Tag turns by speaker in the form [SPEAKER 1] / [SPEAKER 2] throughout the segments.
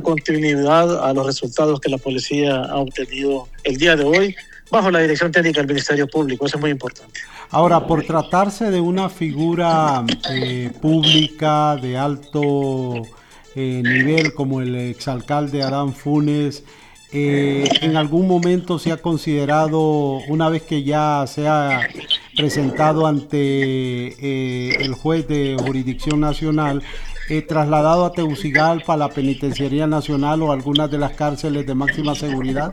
[SPEAKER 1] continuidad a los resultados que la policía ha obtenido el día de hoy bajo la dirección técnica del Ministerio Público. Eso es muy importante.
[SPEAKER 2] Ahora, por tratarse de una figura pública de alto nivel como el exalcalde Adán Funes, ¿en algún momento se ha considerado, una vez que ya se ha presentado ante el juez de jurisdicción nacional, trasladado a Tegucigalpa, a la Penitenciaría Nacional o algunas de las cárceles de máxima seguridad?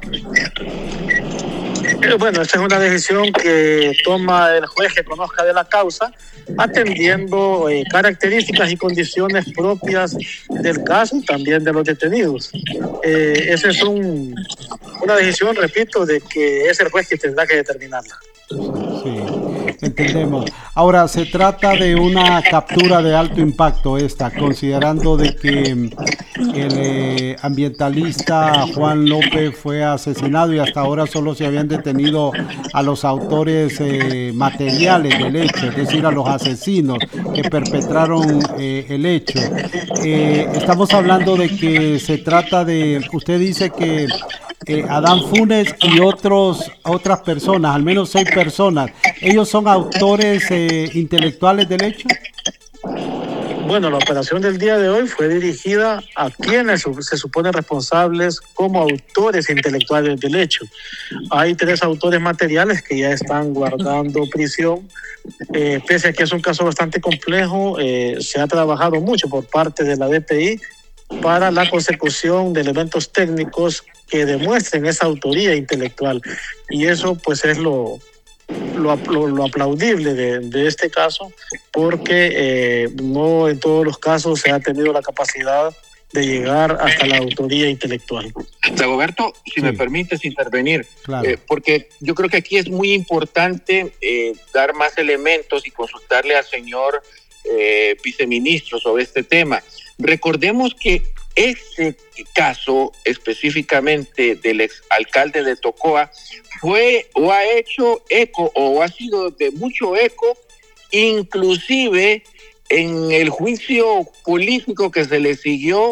[SPEAKER 1] Bueno, esta es una decisión que toma el juez que conozca de la causa, atendiendo características y condiciones propias del caso y también de los detenidos. Esa es una decisión, repito, de que es el juez que tendrá que determinarla.
[SPEAKER 2] Sí, entendemos. Ahora, se trata de una captura de alto impacto considerando de que el ambientalista Juan López fue asesinado y hasta ahora solo se habían detenido a los autores materiales del hecho, es decir, a los asesinos que perpetraron el hecho. Estamos hablando de que se trata de, usted dice que Adán Funes y otras personas, al menos 6 personas, ¿ellos son autores intelectuales del hecho?
[SPEAKER 1] Bueno, la operación del día de hoy fue dirigida a quienes se suponen responsables como autores intelectuales del hecho. Hay 3 autores materiales que ya están guardando prisión. Pese a que es un caso bastante complejo, se ha trabajado mucho por parte de la DPI para la consecución de elementos técnicos que demuestren esa autoría intelectual. Y eso pues es lo aplaudible de este caso, porque no en todos los casos se ha tenido la capacidad de llegar hasta la autoría intelectual.
[SPEAKER 3] Dagoberto, si me permites intervenir,
[SPEAKER 2] claro.
[SPEAKER 3] Porque yo creo que aquí es muy importante dar más elementos y consultarle al señor viceministro sobre este tema. Recordemos que este caso específicamente del exalcalde de Tocoa fue o ha hecho eco o ha sido de mucho eco, inclusive en el juicio político que se le siguió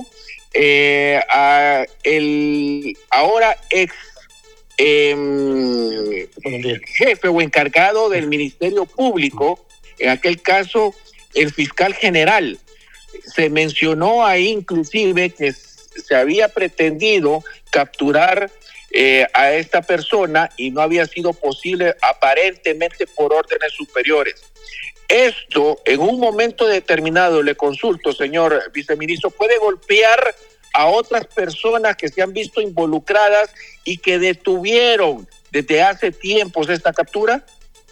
[SPEAKER 3] a el ahora ex jefe o encargado del Ministerio Público, en aquel caso el fiscal general. Se mencionó ahí inclusive que se había pretendido capturar a esta persona y no había sido posible aparentemente por órdenes superiores. Esto, en un momento determinado, le consulto, señor viceministro, ¿puede golpear a otras personas que se han visto involucradas y que detuvieron desde hace tiempos esta captura?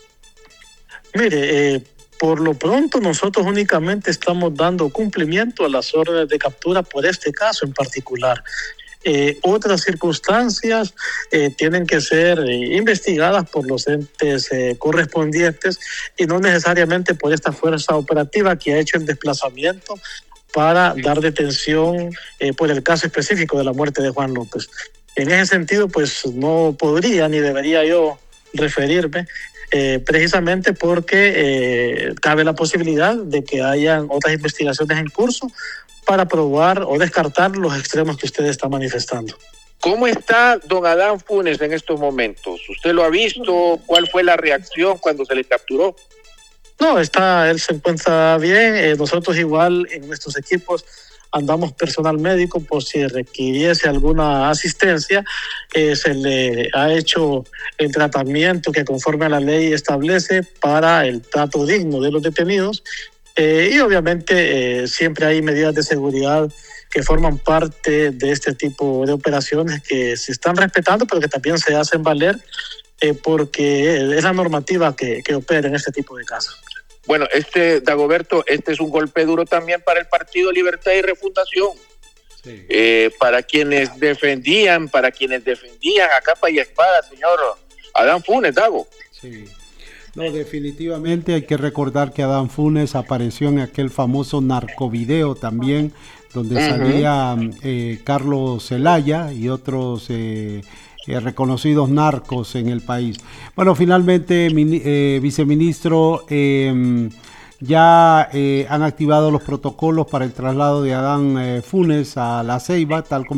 [SPEAKER 1] Mire, por lo pronto nosotros únicamente estamos dando cumplimiento a las órdenes de captura por este caso en particular. Otras circunstancias tienen que ser investigadas por los entes correspondientes y no necesariamente por esta fuerza operativa que ha hecho el desplazamiento para dar detención por el caso específico de la muerte de Juan López. En ese sentido, pues no podría ni debería yo referirme, precisamente porque cabe la posibilidad de que hayan otras investigaciones en curso para probar o descartar los extremos que usted está manifestando.
[SPEAKER 3] ¿Cómo está don Adán Funes en estos momentos? ¿Usted lo ha visto? ¿Cuál fue la reacción cuando se le capturó?
[SPEAKER 1] No, él se encuentra bien. Nosotros igual en nuestros equipos andamos personal médico por si requiriese alguna asistencia. Se le ha hecho el tratamiento que conforme a la ley establece para el trato digno de los detenidos. Y obviamente siempre hay medidas de seguridad que forman parte de este tipo de operaciones que se están respetando, pero que también se hacen valer porque es la normativa que opera en este tipo de casos.
[SPEAKER 3] Bueno, Dagoberto, este es un golpe duro también para el Partido Libertad y Refundación. Sí. Para quienes defendían a capa y espada, señor Adán Funes, Dago.
[SPEAKER 2] Sí. No, definitivamente hay que recordar que Adán Funes apareció en aquel famoso narcovideo también, donde salía Carlos Zelaya y otros reconocidos narcos en el país. Bueno, finalmente, viceministro, ya han activado los protocolos para el traslado de Adán Funes a La Ceiba, tal como